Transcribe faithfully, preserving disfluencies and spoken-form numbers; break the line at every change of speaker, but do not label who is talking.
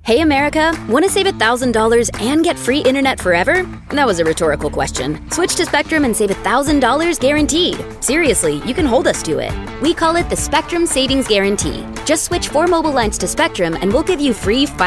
Hey America, want to save one thousand dollars and get free internet forever? That was a rhetorical question. Switch to Spectrum and save one thousand dollars guaranteed. Seriously, you can hold us to it. We call it the Spectrum Savings Guarantee. Just switch four mobile lines to Spectrum and we'll give you free